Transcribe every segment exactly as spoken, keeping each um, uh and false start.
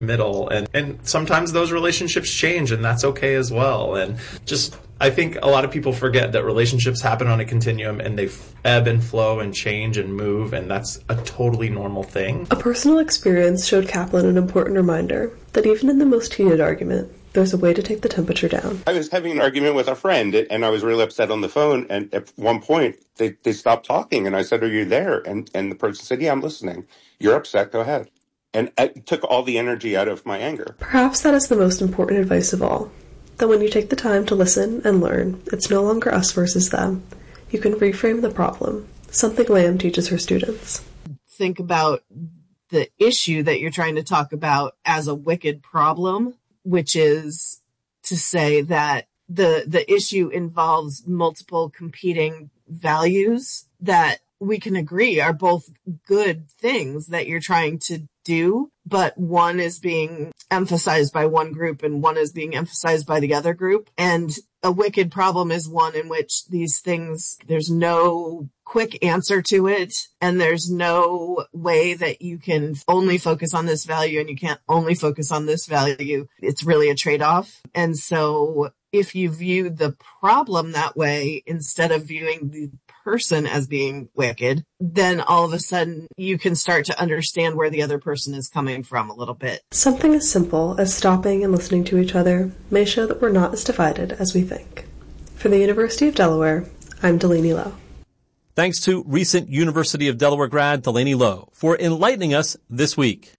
middle, and and sometimes those relationships change, and that's okay as well. And just I think a lot of people forget that relationships happen on a continuum, and they ebb and flow and change and move, and that's a totally normal thing. A personal experience showed Kaplan an important reminder that even in the most heated argument, there's a way to take the temperature down. I was having an argument with a friend, and I was really upset on the phone, and at one point, they, they stopped talking, and I said, "Are you there?" And, and the person said, "Yeah, I'm listening. You're upset, go ahead." And it took all the energy out of my anger. Perhaps that is the most important advice of all, that when you take the time to listen and learn, it's no longer us versus them. You can reframe the problem, something Lamb teaches her students. Think about the issue that you're trying to talk about as a wicked problem, which is to say that the the issue involves multiple competing values that we can agree are both good things that you're trying to do, but one is being emphasized by one group and one is being emphasized by the other group. And a wicked problem is one in which these things, there's no quick answer to it, and there's no way that you can only focus on this value and you can't only focus on this value. It's really a trade-off. And so if you view the problem that way instead of viewing the person as being wicked, then all of a sudden you can start to understand where the other person is coming from a little bit. Something as simple as stopping and listening to each other may show that we're not as divided as we think. For the University of Delaware, I'm Delaney Lowe. Thanks to recent University of Delaware grad Delaney Lowe for enlightening us this week.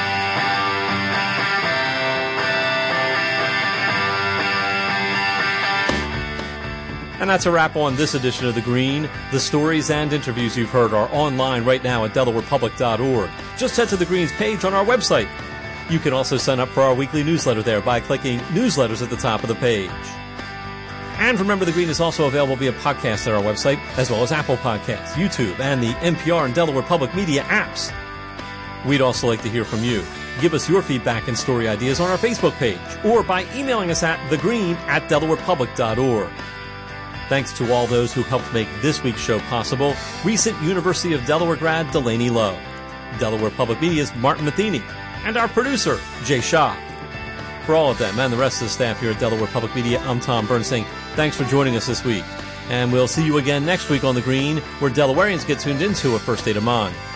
And that's a wrap on this edition of The Green. The stories and interviews you've heard are online right now at delaware public dot org. Just head to The Green's page on our website. You can also sign up for our weekly newsletter there by clicking Newsletters at the top of the page. And remember, The Green is also available via podcast at our website, as well as Apple Podcasts, YouTube, and the N P R and Delaware Public Media apps. We'd also like to hear from you. Give us your feedback and story ideas on our Facebook page, or by emailing us at thegreen at delaware public dot org. Thanks to all those who helped make this week's show possible. Recent University of Delaware grad Delaney Lowe, Delaware Public Media's Martin Matheny, and our producer, Jay Shaw. For all of them and the rest of the staff here at Delaware Public Media, I'm Tom Bernstein. Thanks for joining us this week. And we'll see you again next week on The Green, where Delawareans get tuned into a First State of Mind.